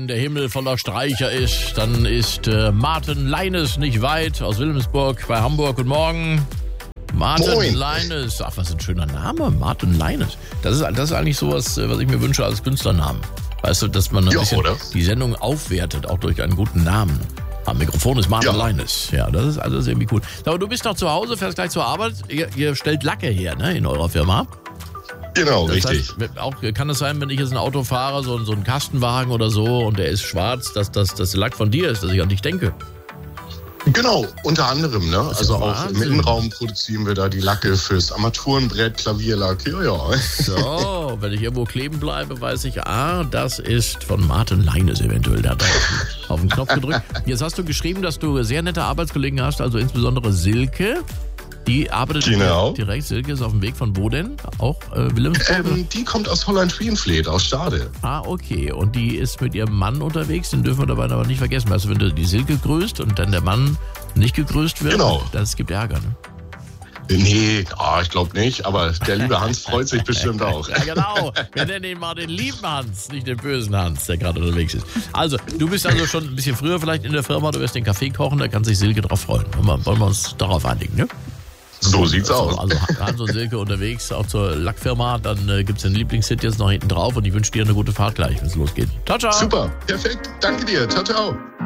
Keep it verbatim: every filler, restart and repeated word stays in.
wenn der Himmel voller Streicher ist, dann ist äh, Martin Leines nicht weit aus Wilhelmsburg bei Hamburg. Guten Morgen. Martin Moin. Leines. Ach, was ein schöner Name. Martin Leines. Das ist, das ist eigentlich sowas, was ich mir wünsche als Künstlernamen. Weißt du, dass man ein Ja, bisschen oder? die Sendung aufwertet, auch durch einen guten Namen. Am Mikrofon ist Martin Ja. Leines. Ja, das ist alles irgendwie cool. Aber du bist noch zu Hause, fährst gleich zur Arbeit. Ihr, ihr stellt Lacke her, ne, in eurer Firma. Genau, Das richtig. heißt, auch, kann es sein, wenn ich jetzt ein Auto fahre, so, so einen Kastenwagen oder so, und der ist schwarz, dass das dass der Lack von dir ist, dass ich an dich denke? Genau, unter anderem, ne? ist Also ja auch im Wahnsinn. Innenraum produzieren wir da die Lacke fürs Armaturenbrett, Klavierlack. Ja, ja. So, wenn ich irgendwo kleben bleibe, weiß ich, ah, das ist von Martin Leines eventuell. Der hat da auf den, auf den Knopf gedrückt. Jetzt hast du geschrieben, dass du sehr nette Arbeitskollegen hast, also insbesondere Silke. Die arbeitet Genau. direkt. Silke ist auf dem Weg von wo denn? Auch äh, Wilhelmsburg? Ähm, die kommt aus Holland-Wienfleet, aus Stade. Ah, okay. Und die ist mit ihrem Mann unterwegs, den dürfen wir dabei aber nicht vergessen. Weißt du, wenn du die Silke grüßt und dann der Mann nicht gegrüßt wird, Genau. das gibt Ärger, ne? Nee, ah, ich glaube nicht, aber der liebe Hans freut sich bestimmt auch. Ja, genau. Wir nennen ihn mal den lieben Hans, nicht den bösen Hans, der gerade unterwegs ist. Also, du bist also schon ein bisschen früher vielleicht in der Firma, du wirst den Kaffee kochen, da kann sich Silke drauf freuen. Wollen wir, wollen wir uns darauf einigen, ne? So sieht's Also, aus. also Hans und Silke unterwegs, auch zur Lackfirma, dann äh, gibt's den Lieblingshit jetzt noch hinten drauf und ich wünsche dir eine gute Fahrt gleich, wenn es losgeht. Ciao, ciao. Super, perfekt. Danke dir. Ciao, ciao.